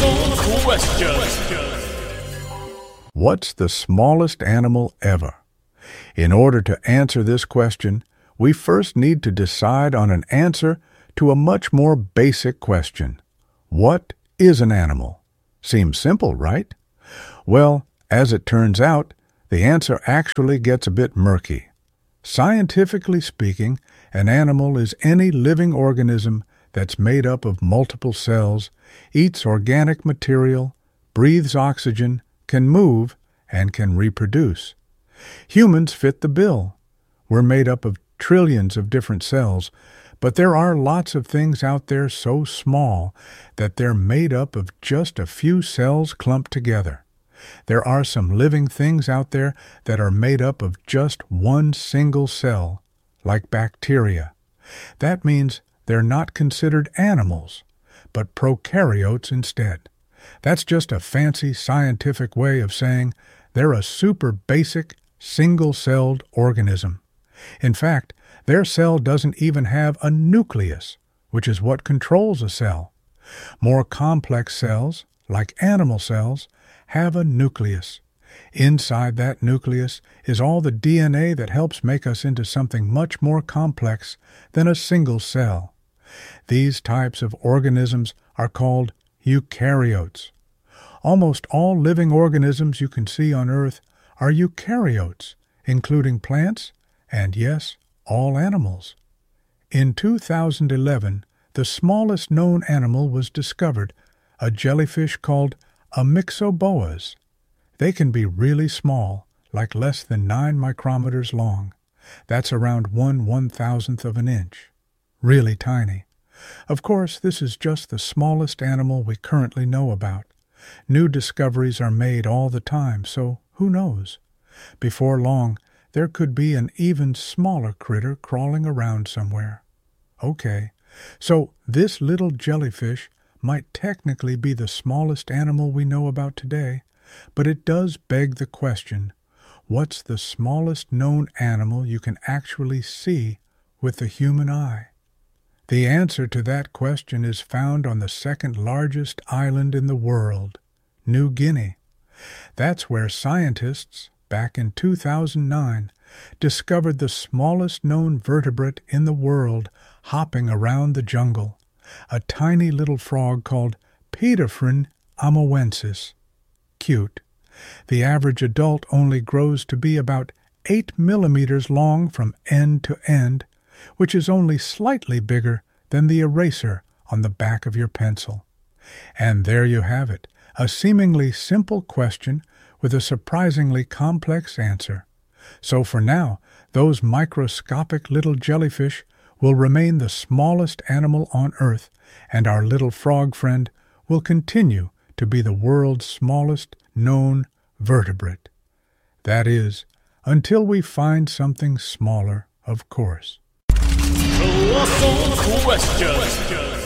Colossal question. What's the smallest animal ever? In order to answer this question, we first need to decide on an answer to a much more basic question. What is an animal? Seems simple, right? Well, as it turns out, the answer actually gets a bit murky. Scientifically speaking, an animal is any living organism that's made up of multiple cells, eats organic material, breathes oxygen, can move, and can reproduce. Humans fit the bill. We're made up of trillions of different cells, but there are lots of things out there so small that they're made up of just a few cells clumped together. There are some living things out there that are made up of just one single cell, like bacteria. That means they're not considered animals, but prokaryotes instead. That's just a fancy scientific way of saying they're a super basic, single-celled organism. In fact, their cell doesn't even have a nucleus, which is what controls a cell. More complex cells, like animal cells, have a nucleus. Inside that nucleus is all the DNA that helps make us into something much more complex than a single cell. These types of organisms are called eukaryotes. Almost all living organisms you can see on Earth are eukaryotes, including plants and, yes, all animals. In 2011, the smallest known animal was discovered, a jellyfish called Amyxoboas. They can be really small, like less than 9 micrometers long. That's around 1/1000th of an inch. Really tiny. Of course, this is just the smallest animal we currently know about. New discoveries are made all the time, so who knows? Before long, there could be an even smaller critter crawling around somewhere. Okay, so this little jellyfish might technically be the smallest animal we know about today, but it does beg the question, what's the smallest known animal you can actually see with the human eye? The answer to that question is found on the second largest island in the world, New Guinea. That's where scientists, back in 2009, discovered the smallest known vertebrate in the world hopping around the jungle, a tiny little frog called Paedophryne amoensis. Cute. The average adult only grows to be about 8 millimeters long from end to end, which is only slightly bigger than the eraser on the back of your pencil. And there you have it, a seemingly simple question with a surprisingly complex answer. So for now, those microscopic little jellyfish will remain the smallest animal on Earth, and our little frog friend will continue to be the world's smallest known vertebrate. That is, until we find something smaller, of course. Colossal question.